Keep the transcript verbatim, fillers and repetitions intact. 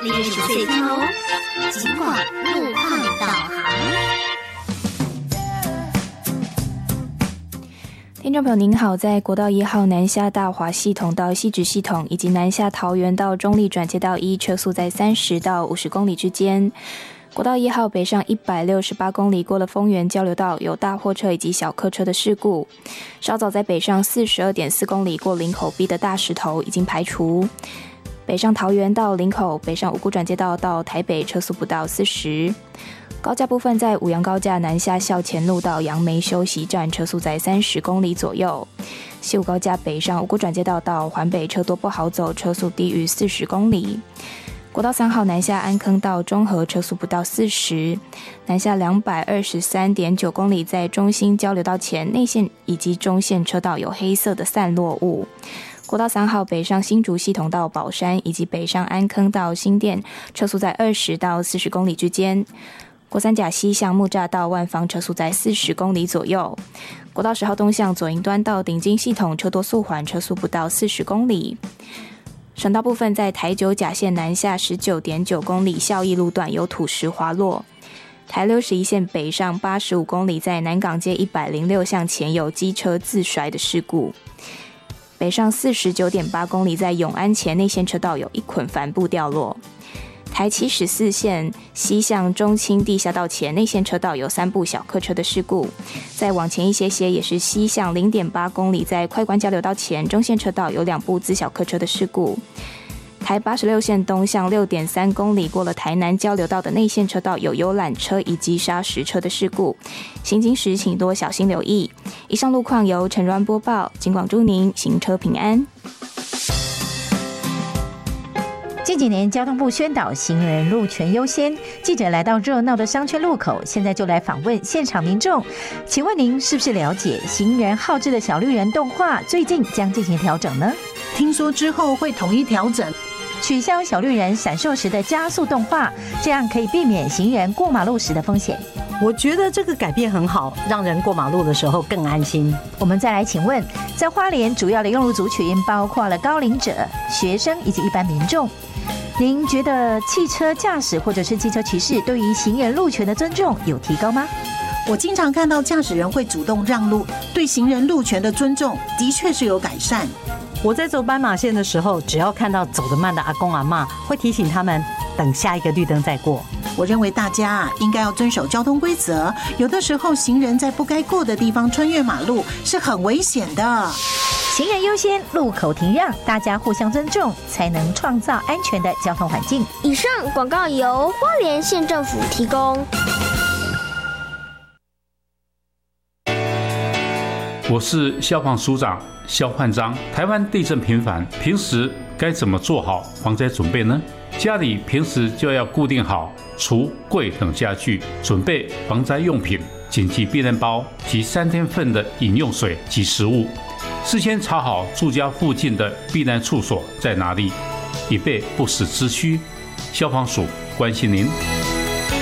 认识最近哦。尽管路况导航。 听众朋友您好，在国道一号南下大华系统到汐止系统以及南下桃园到中立转接道一，车速在三十到五十公里之间。国道一号北上一百六十八公里，过了丰原交流道，有大货车以及小客车的事故。稍早在北上四十二点四公里，过林口 B 的大石头已经排除。北上桃园到林口，北上五股转接道到台北，车速不到四十。高架部分在五杨高架南下校前路到杨梅休息站，车速在三十公里左右。西武高架北上五股转接道到环北，车多不好走，车速低于四十公里。国道三号南下安坑到中和，车速不到四十。南下两百二十三点九公里，在中兴交流道前内线以及中线车道有黑色的散落物。国道三号北上新竹系统到宝山，以及北上安坑到新店，车速在二十到四十公里之间。国三甲西向木栅到万芳，车速在四十公里左右。国道十号东向左营端到顶金系统，车多速缓，车速不到四十公里。省道部分在台九甲线南下 十九点九公里，孝义路段有土石滑落。台六十一线北上八十五公里，在南港街一百零六巷前有机车自摔的事故。北上 四十九点八公里，在永安前内线车道有一捆帆布掉落。台七十四线西向中清地下道前内线车道有三部小客车的事故。再往前一些些，也是西向 零点八公里，在快关交流道前中线车道有两部自小客车的事故。台八十六线东向 六点三公里，过了台南交流道的内线车道有游览车以及砂石车的事故。行经时请多小心留意。以上路况由陈软播报，警广祝您行车平安。 近几年交通部宣导行人路权优先，记者来到热闹的商圈路口，现在就来访问现场民众。请问您是不是了解行人好志的小绿人动画最近将进行调整呢？ 听说之后会统一调整， 取消小绿人闪烁时的加速动画，这样可以避免行人过马路时的风险。 我觉得这个改变很好，让人过马路的时候更安心。 我们再来请问，在花莲主要的用路族群包括了高龄者、学生以及一般民众。您觉得汽车驾驶或者是汽车骑士对于行人路权的尊重有提高吗？ 我经常看到驾驶人会主动让路，对行人路权的尊重的确是有改善。我在走斑马线的时候，只要看到走得慢的阿公阿嬷，会提醒他们等下一个绿灯再过。我认为大家啊应该要遵守交通规则，有的时候行人在不该过的地方穿越马路是很危险的。 行人优先，路口停让，大家互相尊重，才能创造安全的交通环境。 以上广告由花莲县政府提供。 我是消防署长肖焕章。台湾地震频繁，平时该怎么做好防灾准备呢？家里平时就要固定好橱柜等家具，准备防灾用品、紧急避难包及三天份的饮用水及食物。事先查好住家附近的避难处所在哪里，以备不时之需。消防署关心您。